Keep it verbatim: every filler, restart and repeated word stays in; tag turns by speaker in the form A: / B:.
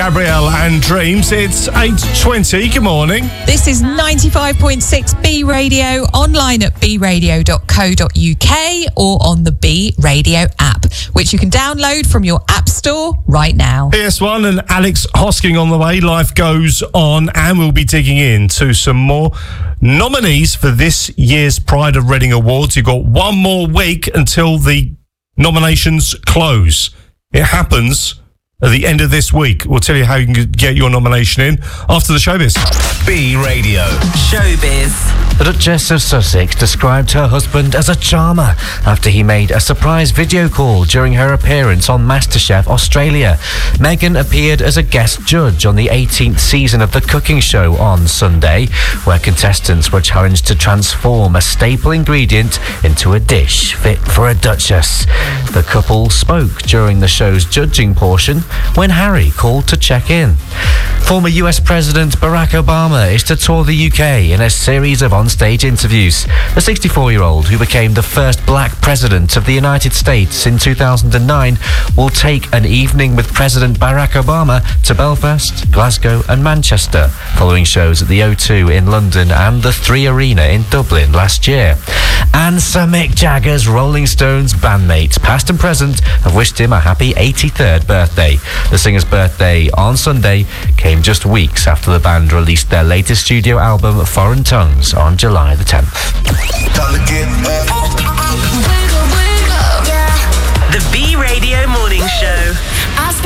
A: Gabrielle and Dreams. It's eight twenty. Good morning.
B: This is ninety-five point six B Radio, online at b radio dot co dot u k or on the B Radio app, which you can download from your app store right now.
A: P S one and Alex Hosking on the way. Life goes on, and we'll be digging into some more nominees for this year's Pride of Reading Awards. You've got one more week until the nominations close. It happens at the end of this week. We'll tell you how you can get your nomination in after the showbiz.
C: B Radio. Showbiz.
D: The Duchess of Sussex described her husband as a charmer after he made a surprise video call during her appearance on MasterChef Australia. Meghan appeared as a guest judge on the eighteenth season of the cooking show on Sunday, where contestants were challenged to transform a staple ingredient into a dish fit for a duchess. The couple spoke during the show's judging portion when Harry called to check in. Former U S President Barack Obama is to tour the U K in a series of on-stage interviews. The sixty-four-year-old, who became the first black president of the United States in two thousand nine, will take an evening with President Barack Obama to Belfast, Glasgow and Manchester, following shows at the O two in London and the Three Arena in Dublin last year. And Sir Mick Jagger's Rolling Stones bandmates, past and present, have wished him a happy eighty-third birthday. The singer's birthday on Sunday came just weeks after the band released their latest studio album, Foreign Tongues, on July the tenth.
C: The B Radio Morning Show.